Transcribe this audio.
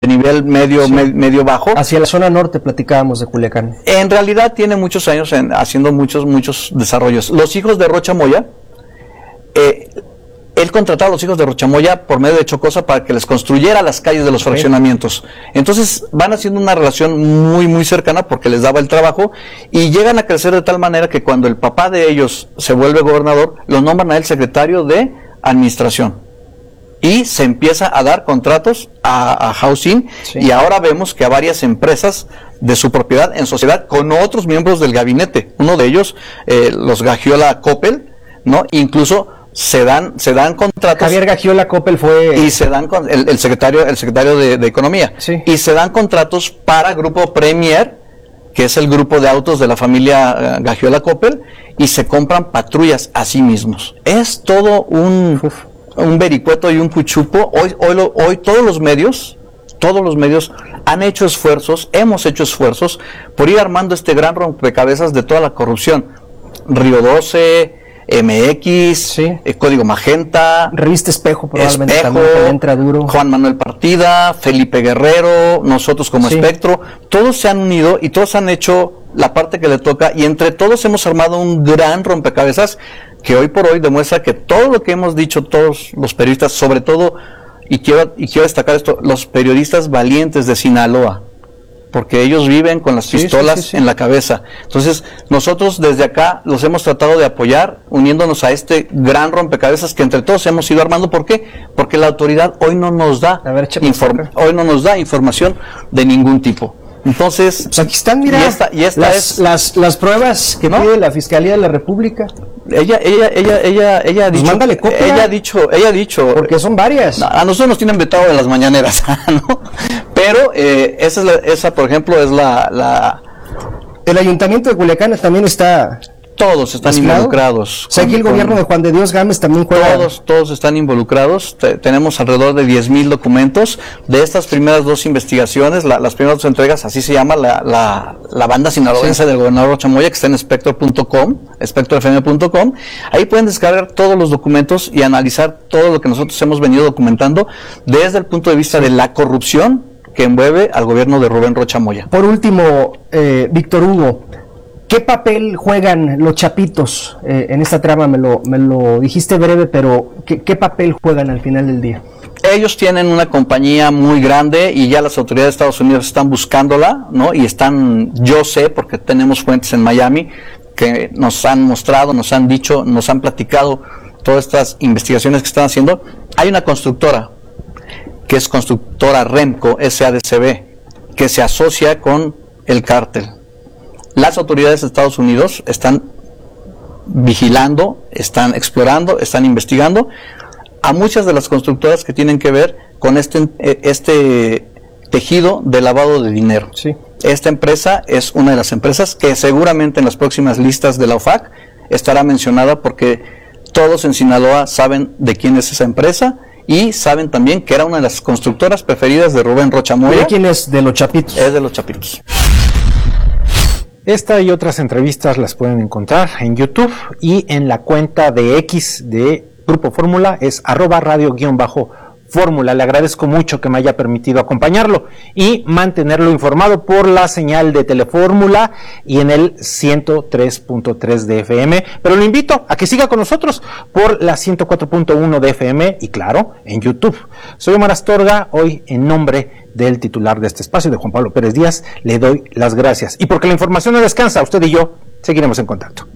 nivel medio, sí, medio bajo. Hacia la zona norte platicábamos de Culiacán. En realidad tiene muchos años haciendo muchos desarrollos. Los hijos de Rocha Moya, él contrataba a los hijos de Rocha Moya por medio de Chocosa para que les construyera las calles de los fraccionamientos. Entonces van haciendo una relación muy cercana porque les daba el trabajo y llegan a crecer de tal manera que cuando el papá de ellos se vuelve gobernador, lo nombran a él secretario de administración. Y se empieza a dar contratos a Housing, sí, y ahora vemos que a varias empresas de su propiedad en sociedad con otros miembros del gabinete, uno de ellos, los Gagiola Coppel, ¿no? Incluso se dan contratos. Javier Gagiola Coppel fue... Y se dan con el secretario de Economía. Sí. Y se dan contratos para Grupo Premier, que es el grupo de autos de la familia Gagiola Coppel, y se compran patrullas a sí mismos. Es todo un vericueto y un puchupo. Hoy todos los medios han hecho esfuerzos, hemos hecho esfuerzos por ir armando este gran rompecabezas de toda la corrupción. Río 12, MX, sí, Código Magenta, Revista Espejo probablemente también entra duro. Juan Manuel Partida, Felipe Guerrero, nosotros como sí, Espectro, todos se han unido y todos han hecho la parte que le toca y entre todos hemos armado un gran rompecabezas que hoy por hoy demuestra que todo lo que hemos dicho todos los periodistas, sobre todo, y quiero destacar esto, los periodistas valientes de Sinaloa, porque ellos viven con las pistolas en la cabeza. Entonces, nosotros desde acá los hemos tratado de apoyar, uniéndonos a este gran rompecabezas que entre todos hemos ido armando. ¿Por qué? Porque la autoridad hoy no nos da información de ningún tipo. Entonces, pues aquí están, mira, las pruebas que pide la Fiscalía de la República. Ella ha dicho, mándale copia. Ella ha dicho, porque son varias. A nosotros nos tienen vetado de las mañaneras, ¿no? Pero esa por ejemplo es el Ayuntamiento de Culiacán también está. Todos están involucrados. O sea, aquí el gobierno de Juan de Dios Gámez también juega. Todos están involucrados. Tenemos alrededor de 10,000 documentos. De estas primeras dos investigaciones, las primeras dos entregas, así se llama la banda sinaloense del gobernador Rocha Moya, que está en espectro.com, espectrofm.com. Ahí pueden descargar todos los documentos y analizar todo lo que nosotros hemos venido documentando desde el punto de vista de la corrupción que envuelve al gobierno de Rubén Rocha Moya. Por último, Víctor Hugo, ¿qué papel juegan los chapitos en esta trama? Me lo dijiste breve, pero ¿qué papel juegan al final del día? Ellos tienen una compañía muy grande y ya las autoridades de Estados Unidos están buscándola, ¿no? Y yo sé, porque tenemos fuentes en Miami, que nos han mostrado, nos han dicho, nos han platicado todas estas investigaciones que están haciendo. Hay una constructora, que es constructora Remco SADCB, que se asocia con el cártel. Las autoridades de Estados Unidos están vigilando, están explorando, están investigando a muchas de las constructoras que tienen que ver con este tejido de lavado de dinero. Sí. Esta empresa es una de las empresas que seguramente en las próximas listas de la OFAC estará mencionada, porque todos en Sinaloa saben de quién es esa empresa y saben también que era una de las constructoras preferidas de Rubén Rocha Moya. ¿De quién es? De los chapitos. Es de los chapitos. Esta y otras entrevistas las pueden encontrar en YouTube y en la cuenta de X de Grupo Fórmula, es @radio_fórmula. Le agradezco mucho que me haya permitido acompañarlo y mantenerlo informado por la señal de Telefórmula y en el 103.3 de FM, pero lo invito a que siga con nosotros por la 104.1 de FM y claro, en YouTube. Soy Omar Astorga, hoy en nombre del titular de este espacio, de Juan Pablo Pérez Díaz, le doy las gracias. Y porque la información no descansa, usted y yo seguiremos en contacto.